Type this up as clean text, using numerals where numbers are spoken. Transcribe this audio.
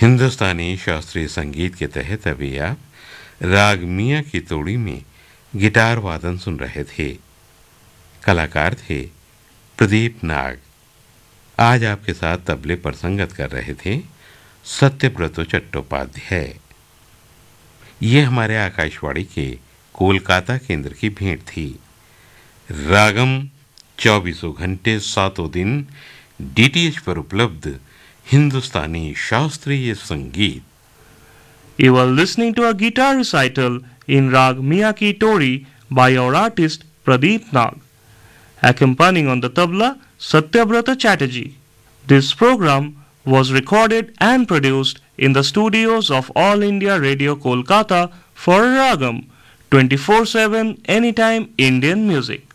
हिंदुस्तानी शास्त्रीय संगीत के तहत अभी आप राग मियां की तोड़ी में गिटार वादन सुन रहे थे। कलाकार थे प्रदीप नाग। आज आपके साथ तबले पर संगत कर रहे थे सत्यव्रत चट्टोपाध्याय। ये हमारे आकाशवाणी के कोलकाता केंद्र की भेंट थी। रागम 24 घंटे 7 दिन डीटीएच पर उपलब्ध हिंदुस्तानी शास्त्रीय संगीत। You are listening to a guitar recital in Rag Miyaki Tori by our artist Pradeep Nag, accompanying on the tabla Satyabrata Chatterjee. This program was recorded and produced in the studios of All India Radio Kolkata for Ragam 24/7 Anytime Indian Music.